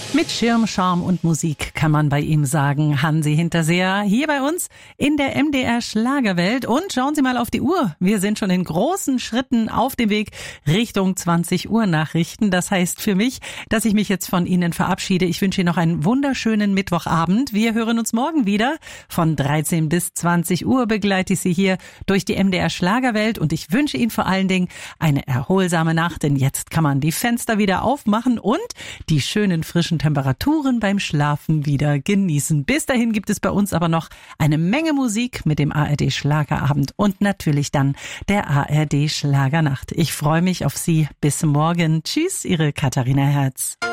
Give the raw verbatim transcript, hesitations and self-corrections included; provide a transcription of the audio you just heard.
Mit Schirm, Charme und Musik kann man bei ihm sagen. Hansi Hinterseer hier bei uns in der M D R Schlagerwelt. Und schauen Sie mal auf die Uhr. Wir sind schon in großen Schritten auf dem Weg Richtung zwanzig Uhr Nachrichten. Das heißt für mich, dass ich mich jetzt von Ihnen verabschiede. Ich wünsche Ihnen noch einen wunderschönen Mittwochabend. Wir hören uns morgen wieder. Von dreizehn bis zwanzig Uhr begleite ich Sie hier durch die M D R Schlagerwelt. Und ich wünsche Ihnen vor allen Dingen eine erholsame Nacht. Denn jetzt kann man die Fenster wieder aufmachen und die schönen frischen Temperaturen beim Schlafen wieder genießen. Bis dahin gibt es bei uns aber noch eine Menge Musik mit dem A R D Schlagerabend und natürlich dann der A R D Schlagernacht. Ich freue mich auf Sie. Bis morgen. Tschüss, Ihre Katharina Herz.